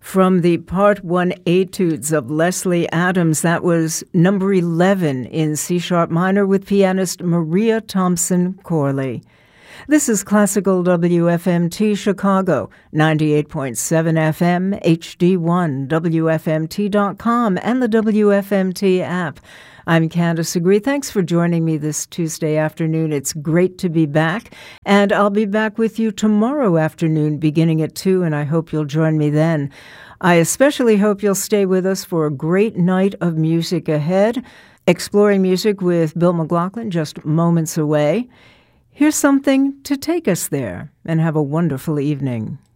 From the Part 1 Etudes of Leslie Adams, that was number 11 in C-sharp minor with pianist Maria Thompson Corley. This is Classical WFMT Chicago, 98.7 FM, HD1, WFMT.com, and the WFMT app. I'm Candace Agree. Thanks for joining me this Tuesday afternoon. It's great to be back, and I'll be back with you tomorrow afternoon beginning at 2, and I hope you'll join me then. I especially hope you'll stay with us for a great night of music ahead. Exploring music with Bill McLaughlin just moments away. Here's something to take us there, and have a wonderful evening.